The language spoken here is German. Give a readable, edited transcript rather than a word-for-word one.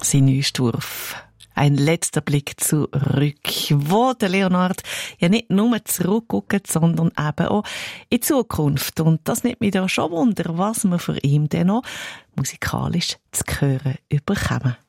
sein Neusturf. Ein letzter Blick zurück, wo der Leonard ja nicht nur zurückguckt, sondern eben auch in die Zukunft. Und das nimmt mich da schon Wunder, was wir für ihn denn noch musikalisch zu hören bekommen.